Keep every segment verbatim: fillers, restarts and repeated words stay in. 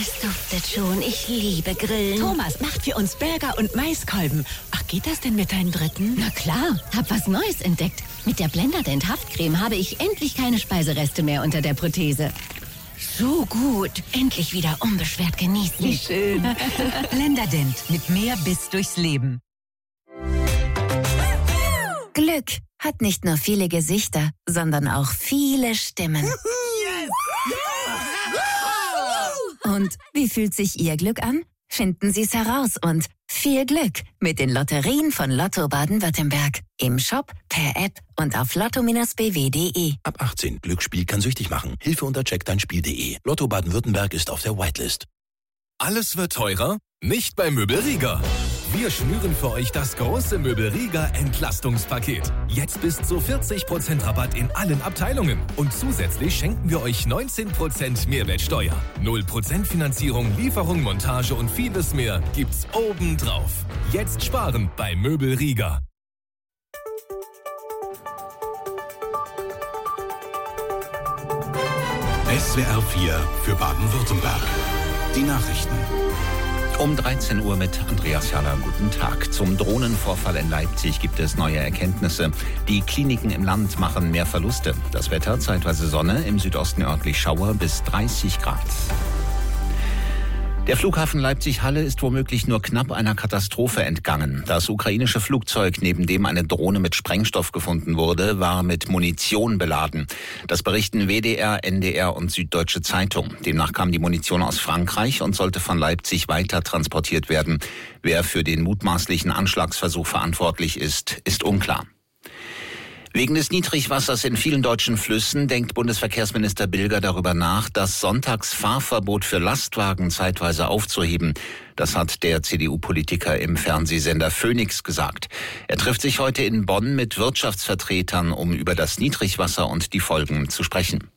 es duftet schon. Ich liebe Grillen. Thomas macht für uns Burger und Maiskolben. Ach, geht das denn mit deinem dritten? Na klar, hab was Neues entdeckt. Mit der Blenderdent Haftcreme habe ich endlich keine Speisereste mehr unter der Prothese. So gut. Endlich wieder unbeschwert genießen. Wie schön. Blenderdent mit mehr Biss durchs Leben. Glück hat nicht nur viele Gesichter, sondern auch viele Stimmen. Und wie fühlt sich Ihr Glück an? Finden Sie es heraus und viel Glück mit den Lotterien von Lotto Baden-Württemberg. Im Shop, per App und auf lotto Bindestrich b w punkt de. Ab achtzehn. Glücksspiel kann süchtig machen. Hilfe unter check dein spiel punkt de. Lotto Baden-Württemberg ist auf der Whitelist. Alles wird teurer? Nicht bei Möbel Rieger. Wir schnüren für euch das große Möbel Rieger Entlastungspaket. Jetzt bis zu vierzig Prozent Rabatt in allen Abteilungen. Und zusätzlich schenken wir euch neunzehn Prozent Mehrwertsteuer. null Prozent Finanzierung, Lieferung, Montage und vieles mehr gibt's obendrauf. Jetzt sparen bei Möbel Rieger. S W R vier für Baden-Württemberg. Die Nachrichten. Um dreizehn Uhr mit Andreas Jalla. Guten Tag. Zum Drohnenvorfall in Leipzig gibt es neue Erkenntnisse. Die Kliniken im Land machen mehr Verluste. Das Wetter zeitweise Sonne, im Südosten örtlich Schauer bis dreißig Grad. Der Flughafen Leipzig-Halle ist womöglich nur knapp einer Katastrophe entgangen. Das ukrainische Flugzeug, neben dem eine Drohne mit Sprengstoff gefunden wurde, war mit Munition beladen. Das berichten W D R, N D R und Süddeutsche Zeitung. Demnach kam die Munition aus Frankreich und sollte von Leipzig weiter transportiert werden. Wer für den mutmaßlichen Anschlagsversuch verantwortlich ist, ist unklar. Wegen des Niedrigwassers in vielen deutschen Flüssen denkt Bundesverkehrsminister Bilger darüber nach, das Sonntagsfahrverbot für Lastwagen zeitweise aufzuheben. Das hat der C D U-Politiker im Fernsehsender Phoenix gesagt. Er trifft sich heute in Bonn mit Wirtschaftsvertretern, um über das Niedrigwasser und die Folgen zu sprechen.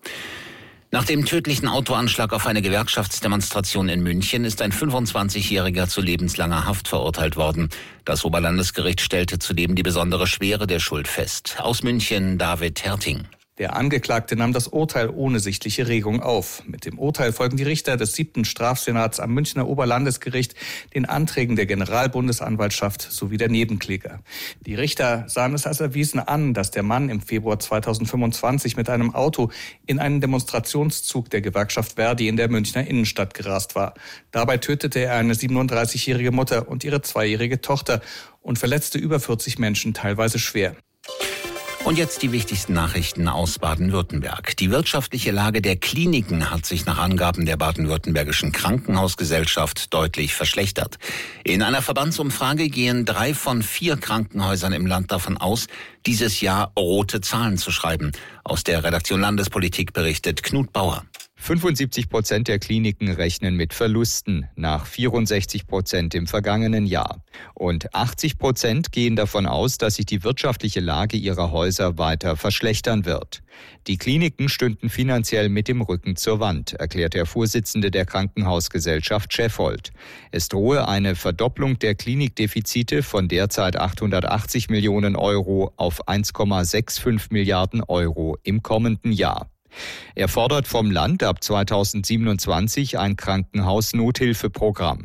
Nach dem tödlichen Autoanschlag auf eine Gewerkschaftsdemonstration in München ist ein fünfundzwanzigjähriger zu lebenslanger Haft verurteilt worden. Das Oberlandesgericht stellte zudem die besondere Schwere der Schuld fest. Aus München David Herting. Der Angeklagte nahm das Urteil ohne sichtliche Regung auf. Mit dem Urteil folgen die Richter des siebten Strafsenats am Münchner Oberlandesgericht den Anträgen der Generalbundesanwaltschaft sowie der Nebenkläger. Die Richter sahen es als erwiesen an, dass der Mann im Februar zweitausendfünfundzwanzig mit einem Auto in einen Demonstrationszug der Gewerkschaft Verdi in der Münchner Innenstadt gerast war. Dabei tötete er eine siebenunddreißigjährige Mutter und ihre zweijährige Tochter und verletzte über vierzig Menschen, teilweise schwer. Und jetzt die wichtigsten Nachrichten aus Baden-Württemberg. Die wirtschaftliche Lage der Kliniken hat sich nach Angaben der baden-württembergischen Krankenhausgesellschaft deutlich verschlechtert. In einer Verbandsumfrage gehen drei von vier Krankenhäusern im Land davon aus, dieses Jahr rote Zahlen zu schreiben. Aus der Redaktion Landespolitik berichtet Knut Bauer. fünfundsiebzig Prozent der Kliniken rechnen mit Verlusten nach vierundsechzig Prozent im vergangenen Jahr. Und achtzig Prozent gehen davon aus, dass sich die wirtschaftliche Lage ihrer Häuser weiter verschlechtern wird. Die Kliniken stünden finanziell mit dem Rücken zur Wand, erklärt der Vorsitzende der Krankenhausgesellschaft Scheffold. Es drohe eine Verdopplung der Klinikdefizite von derzeit achthundertachtzig Millionen Euro auf eins Komma fünfundsechzig Milliarden Euro im kommenden Jahr. Er fordert vom Land ab zweitausendsiebenundzwanzig ein Krankenhausnothilfeprogramm.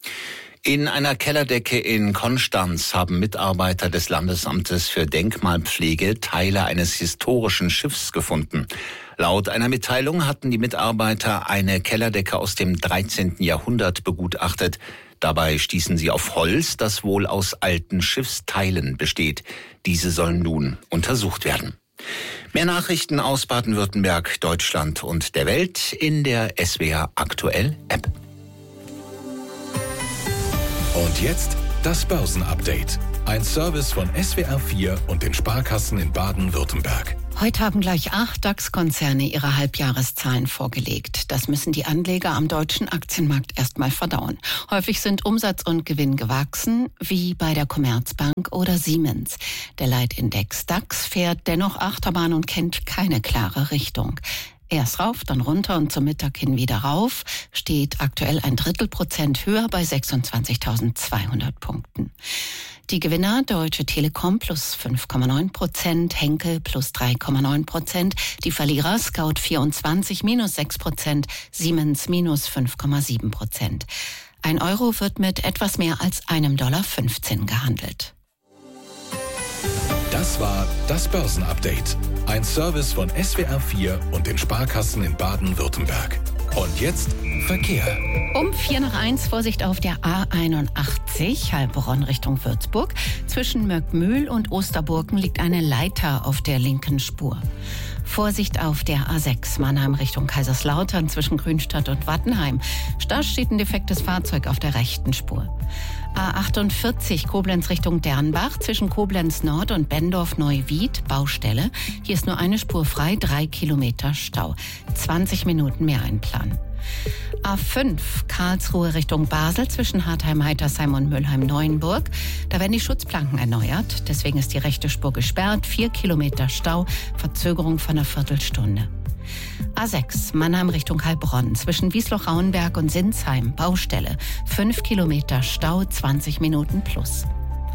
In einer Kellerdecke in Konstanz haben Mitarbeiter des Landesamtes für Denkmalpflege Teile eines historischen Schiffs gefunden. Laut einer Mitteilung hatten die Mitarbeiter eine Kellerdecke aus dem dreizehnten Jahrhundert begutachtet. Dabei stießen sie auf Holz, das wohl aus alten Schiffsteilen besteht. Diese sollen nun untersucht werden. Mehr Nachrichten aus Baden-Württemberg, Deutschland und der Welt in der S W R Aktuell App. Und jetzt das Börsenupdate. Ein Service von S W R vier und den Sparkassen in Baden-Württemberg. Heute haben gleich acht DAX-Konzerne ihre Halbjahreszahlen vorgelegt. Das müssen die Anleger am deutschen Aktienmarkt erstmal verdauen. Häufig sind Umsatz und Gewinn gewachsen, wie bei der Commerzbank oder Siemens. Der Leitindex DAX fährt dennoch Achterbahn und kennt keine klare Richtung. Erst rauf, dann runter und zum Mittag hin wieder rauf, steht aktuell ein Drittel Prozent höher bei sechsundzwanzigtausendzweihundert Punkten. Die Gewinner Deutsche Telekom plus fünf Komma neun Prozent, Henkel plus drei Komma neun Prozent, die Verlierer Scout vierundzwanzig minus sechs Prozent, Siemens minus fünf Komma sieben Prozent. Ein Euro wird mit etwas mehr als einem Dollar fünfzehn gehandelt. Das war das Börsenupdate. Ein Service von S W R vier und den Sparkassen in Baden-Württemberg. Und jetzt Verkehr. Um vier nach eins Vorsicht auf der A einundachtzig, Heilbronn Richtung Würzburg. Zwischen Möckmühl und Osterburgen liegt eine Leiter auf der linken Spur. Vorsicht auf der A sechs, Mannheim Richtung Kaiserslautern zwischen Grünstadt und Wattenheim. Da steht ein defektes Fahrzeug auf der rechten Spur. A achtundvierzig, Koblenz Richtung Dernbach, zwischen Koblenz Nord und Bendorf-Neuwied, Baustelle. Hier ist nur eine Spur frei, drei Kilometer Stau. zwanzig Minuten mehr einplanen. A fünf, Karlsruhe Richtung Basel, zwischen Hartheim-Heitersheim und Mülheim-Neuenburg. Da werden die Schutzplanken erneuert, deswegen ist die rechte Spur gesperrt, vier Kilometer Stau, Verzögerung von einer Viertelstunde. A sechs, Mannheim Richtung Heilbronn, zwischen Wiesloch-Rauenberg und Sinsheim, Baustelle, fünf Kilometer Stau, zwanzig Minuten plus.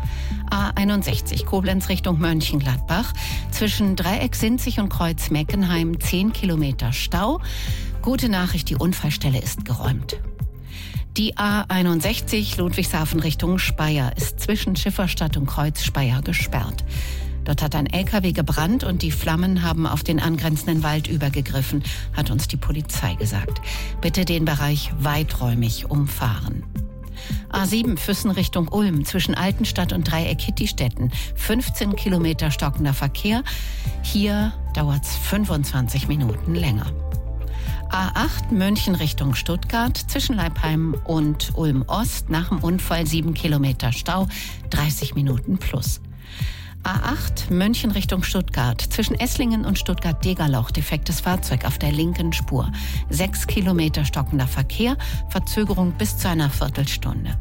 A einundsechzig, Koblenz Richtung Mönchengladbach, zwischen Dreieck-Sinzig und Kreuz-Meckenheim, zehn Kilometer Stau. Gute Nachricht, die Unfallstelle ist geräumt. Die A einundsechzig, Ludwigshafen Richtung Speyer, ist zwischen Schifferstadt und Kreuz-Speyer gesperrt. Dort hat ein L K W gebrannt und die Flammen haben auf den angrenzenden Wald übergegriffen, hat uns die Polizei gesagt. Bitte den Bereich weiträumig umfahren. A sieben, Füssen Richtung Ulm, zwischen Altenstadt und Dreieck-Hittistetten, fünfzehn Kilometer stockender Verkehr. Hier dauert's fünfundzwanzig Minuten länger. A acht, München Richtung Stuttgart, zwischen Leipheim und Ulm-Ost, nach dem Unfall sieben Kilometer Stau, dreißig Minuten plus. A acht, München Richtung Stuttgart, zwischen Esslingen und Stuttgart-Degerloch, defektes Fahrzeug auf der linken Spur. sechs Kilometer stockender Verkehr, Verzögerung bis zu einer Viertelstunde.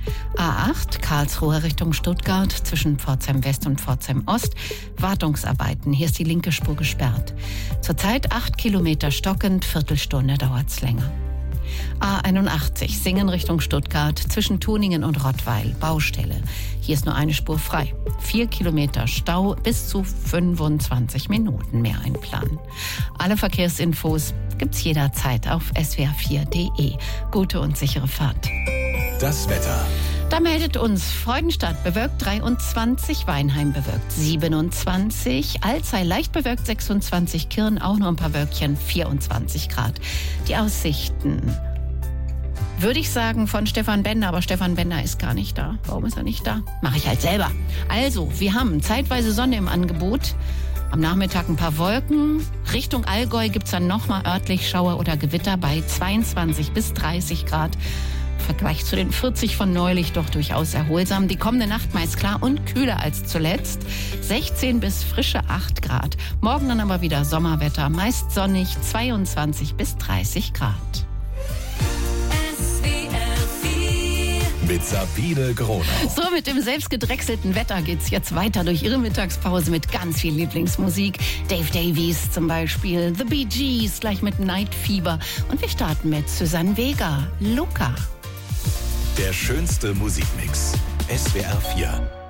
A acht, Karlsruhe Richtung Stuttgart, zwischen Pforzheim West und Pforzheim Ost, Wartungsarbeiten, hier ist die linke Spur gesperrt. Zurzeit acht Kilometer stockend, Viertelstunde dauert's länger. A einundachtzig, Singen Richtung Stuttgart, zwischen Tuningen und Rottweil, Baustelle. Hier ist nur eine Spur frei. Vier Kilometer Stau, bis zu fünfundzwanzig Minuten mehr einplanen. Alle Verkehrsinfos gibt's jederzeit auf S W R vier Punkt de. Gute und sichere Fahrt. Das Wetter. Da meldet uns Freudenstadt bewölkt dreiundzwanzig, Weinheim bewölkt siebenundzwanzig, Alzey leicht bewölkt sechsundzwanzig, Kirn auch noch ein paar Wölkchen, vierundzwanzig Grad. Die Aussichten, würde ich sagen, von Stefan Bender, aber Stefan Bender ist gar nicht da. Warum ist er nicht da? Mache ich halt selber. Also, wir haben zeitweise Sonne im Angebot. Am Nachmittag ein paar Wolken. Richtung Allgäu gibt es dann nochmal örtlich Schauer oder Gewitter bei zweiundzwanzig bis dreißig Grad. Im Vergleich zu den vierzig von neulich doch durchaus erholsam. Die kommende Nacht meist klar und kühler als zuletzt. sechzehn bis frische acht Grad. Morgen dann aber wieder Sommerwetter, meist sonnig, zweiundzwanzig bis dreißig Grad. Mit Sabine Gronau. So, mit dem selbstgedrechselten Wetter geht's jetzt weiter durch Ihre Mittagspause mit ganz viel Lieblingsmusik. Dave Davies zum Beispiel, The Bee Gees, gleich mit Night Fever. Und wir starten mit Susanne Vega, Luca. Der schönste Musikmix. S W R vier.